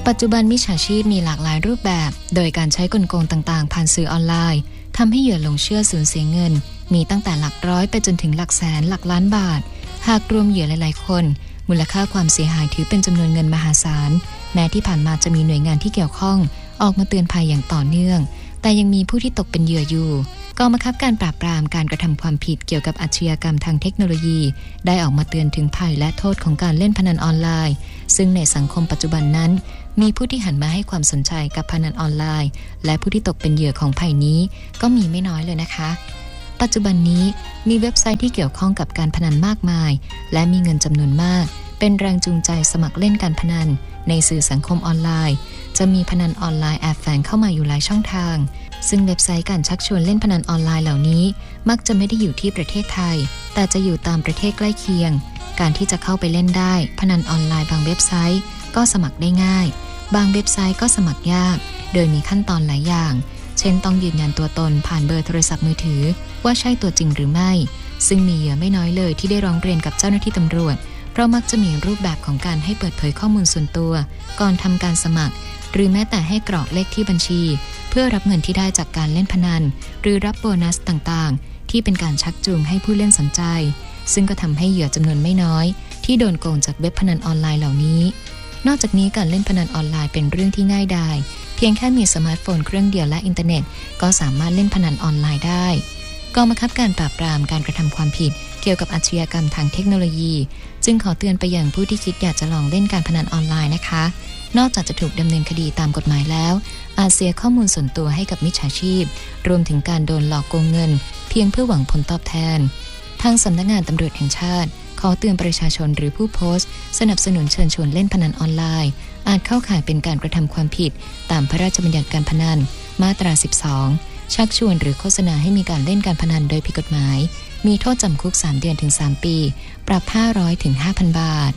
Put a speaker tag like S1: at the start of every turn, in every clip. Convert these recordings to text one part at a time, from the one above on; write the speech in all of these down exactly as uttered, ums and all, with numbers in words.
S1: ปัจจุบันมิจฉาชีพมีหลากหลายรูปแบบโดยการใช้กลโกงต่างๆผ่านสื่อออนไลน์ทำให้เหยื่อหลงเชื่อสูญเสียเงินมีตั้งแต่หลักร้อยไปจนถึงหลักแสนหลักล้านบาทหากรวมเหยื่อหลายๆคนมูลค่าความเสียหายถือเป็นจำนวนเงินมหาศาลแม้ที่ผ่านมาจะมีหน่วยงานที่เกี่ยวข้องออกมาเตือนภัยอย่างต่อเนื่องแต่ยังมีผู้ที่ตกเป็นเหยื่ออยู่กองบังคับการปราบปรามการกระทำความผิดเกี่ยวกับอาชญากรรมทางเทคโนโลยีได้ออกมาเตือนถึงภัยและโทษของการเล่นพนันออนไลน์ซึ่งในสังคมปัจจุบันนั้นมีผู้ที่หันมาให้ความสนใจกับพนันออนไลน์และผู้ที่ตกเป็นเหยื่อของภัยนี้ก็มีไม่น้อยเลยนะคะปัจจุบันนี้มีเว็บไซต์ที่เกี่ยวข้องกับการพนันมากมายและมีเงินจำนวนมากเป็นแรงจูงใจสมัครเล่นการพนันในสื่อสังคมออนไลน์จะมีพนันออนไลน์แอบแฝงเข้ามาอยู่หลายช่องทางซึ่งเว็บไซต์การชักชวนเล่นพนันออนไลน์เหล่านี้มักจะไม่ได้อยู่ที่ประเทศไทยแต่จะอยู่ตามประเทศใกล้เคียงการที่จะเข้าไปเล่นได้พนันออนไลน์บางเว็บไซต์ก็สมัครได้ง่ายบางเว็บไซต์ก็สมัครยากโดยมีขั้นตอนหลายอย่างเช่นต้องยืนยันตัวตนผ่านเบอร์โทรศัพท์มือถือว่าใช่ตัวจริงหรือไม่ซึ่งมีเหยื่อไม่น้อยเลยที่ได้ร้องเรียนกับเจ้าหน้าที่ตำรวจเพราะมักจะมีรูปแบบของการให้เปิดเผยข้อมูลส่วนตัวก่อนทำการสมัครหรือแม้แต่ให้กรอกเลขที่บัญชีเพื่อรับเงินที่ได้จากการเล่นพนันหรือรับโบนัสต่างๆที่เป็นการชักจูงให้ผู้เล่นสนใจซึ่งก็ทำให้เหยื่อจำนวนไม่น้อยที่โดนโกงจากเว็บพนันออนไลน์เหล่านี้นอกจากนี้การเล่นพนันออนไลน์เป็นเรื่องที่ง่ายดายเพียงแค่มีสมาร์ทโฟนเครื่องเดียวและอินเทอร์เน็ตก็สามารถเล่นพนันออนไลน์ได้กองบังคับการปราบปรามการกระทำความผิดเกี่ยวกับอาชญากรรมทางเทคโนโลยีจึงขอเตือนไปยังผู้ที่คิดอยากจะลองเล่นการพนันออนไลน์นะคะนอกจากจะถูกดำเนินคดีตามกฎหมายแล้วอาจเสียข้อมูลส่วนตัวให้กับมิจฉาชีพรวมถึงการโดนหลอกโกงเงินเพียงเพื่อหวังผลตอบแทนทางสำนักงานตำรวจแห่งชาติขอเตือนประชาชนหรือผู้โพสต์สนับสนุนเชิญชวนเล่นพนันออนไลน์อาจเข้าข่ายเป็นการกระทำความผิดตามพระราชบัญญัติการพนันมาตราสิบสองชักชวนหรือโฆษณาให้มีการเล่นการพนันโดยผิดกฎหมายมีโทษจำคุกสามเดือนถึงสามปีปรับห้าร้อยถึง ห้าพัน บาท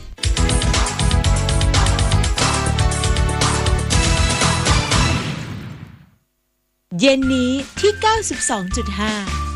S2: เย็นนี้ที่ เก้าสิบสองจุดห้า